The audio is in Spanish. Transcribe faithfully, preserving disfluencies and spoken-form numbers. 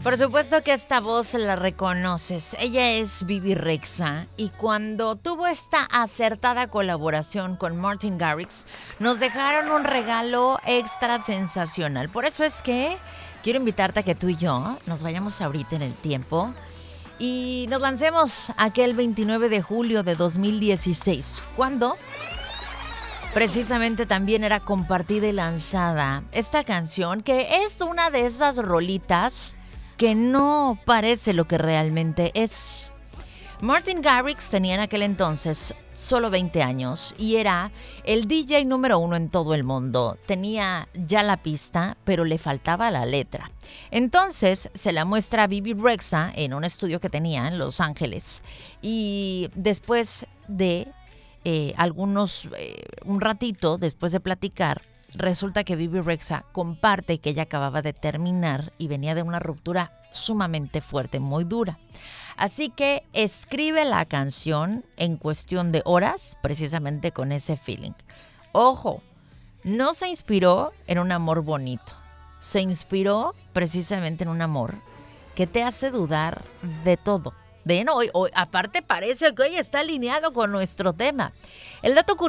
Por supuesto que esta voz la reconoces. Ella es Bebe Rexha y cuando tuvo esta acertada colaboración con Martin Garrix, nos dejaron un regalo extra sensacional. Por eso es que quiero invitarte a que tú y yo nos vayamos ahorita en el tiempo y nos lancemos aquel veintinueve de julio de dos mil dieciséis, cuando precisamente también era compartida y lanzada esta canción, que es una de esas rolitas que no parece lo que realmente es. Martin Garrix tenía en aquel entonces solo veinte años y era el D J número uno en todo el mundo. Tenía ya la pista, pero le faltaba la letra. Entonces se la muestra a Bebe Rexha en un estudio que tenía en Los Ángeles. Y después de eh, algunos, eh, un ratito, después de platicar, resulta que Bebe Rexha comparte que ella acababa de terminar y venía de una ruptura sumamente fuerte, muy dura. Así que escribe la canción en cuestión de horas, precisamente con ese feeling. Ojo, no se inspiró en un amor bonito. Se inspiró precisamente en un amor que te hace dudar de todo. Ven, hoy, hoy aparte parece que hoy está alineado con nuestro tema. El dato